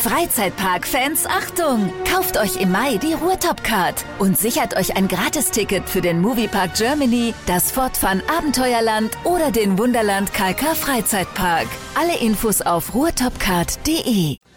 Freizeitpark-Fans, Achtung! Kauft euch im Mai die Ruhrtop-Card und sichert euch ein Gratisticket für den Moviepark Germany, das Fortfun Abenteuerland oder den Wunderland Kalka Freizeitpark. Alle Infos auf ruhrtopcard.de.